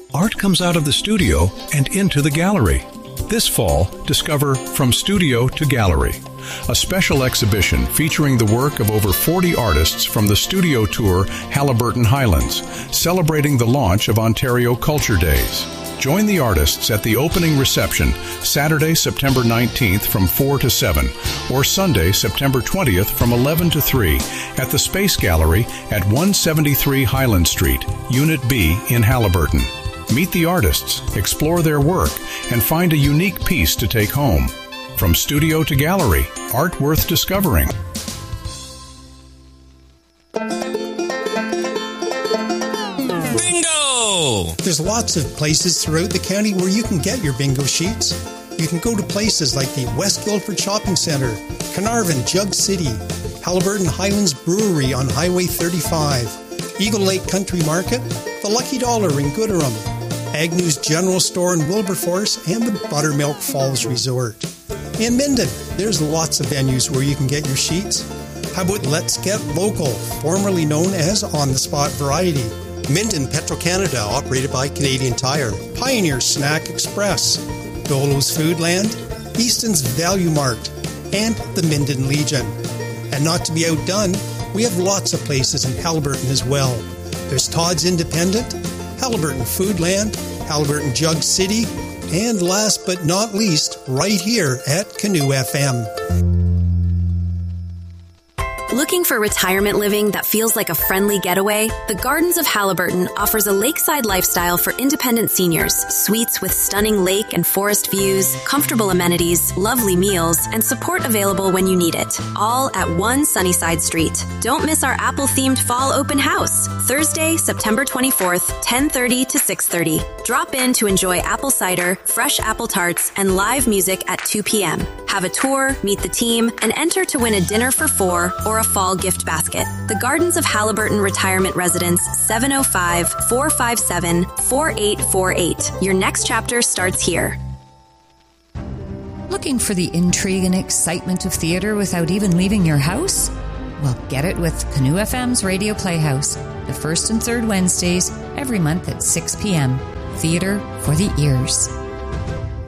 art comes out of the studio and into the gallery. This fall, discover From Studio to Gallery, a special exhibition featuring the work of over 40 artists from the studio tour Haliburton Highlands, celebrating the launch of Ontario Culture Days. Join the artists at the opening reception Saturday, September 19th from 4 to 7, or Sunday, September 20th from 11 to 3 at the Space Gallery at 173 Highland Street, Unit B in Haliburton. Meet the artists, explore their work, and find a unique piece to take home. From studio to gallery, art worth discovering. Bingo! There's lots of places throughout the county where you can get your bingo sheets. You can go to places like the West Guildford Shopping Centre, Carnarvon, Jug City, Haliburton Highlands Brewery on Highway 35, Eagle Lake Country Market, the Lucky Dollar in Gooderham, Agnew's General Store in Wilberforce, and the Buttermilk Falls Resort. In Minden, there's lots of venues where you can get your sheets. How about Let's Get Local, formerly known as On the Spot Variety? Minden Petro-Canada, operated by Canadian Tire. Pioneer Snack Express. Dolo's Foodland. Easton's Value Mart. And the Minden Legion. And not to be outdone, we have lots of places in Haliburton as well. There's Todd's Independent, Haliburton Foodland, Haliburton Jug City, and last but not least, right here at Canoe FM. Looking for retirement living that feels like a friendly getaway? The Gardens of Haliburton offers a lakeside lifestyle for independent seniors. Suites with stunning lake and forest views, comfortable amenities, lovely meals, and support available when you need it. All at 1 Sunnyside Street. Don't miss our apple-themed fall open house. Thursday, September 24th, 10:30 to 6:30. Drop in to enjoy apple cider, fresh apple tarts, and live music at 2 p.m. Have a tour, meet the team, and enter to win a dinner for 4 or a fall gift basket. The Gardens of Haliburton Retirement Residence, 705-457-4848. Your next chapter starts here. Looking for the intrigue and excitement of theater without even leaving your house? Well, get it with Canoe FM's Radio Playhouse, the first and third Wednesdays every month at 6 p.m. Theater for the ears.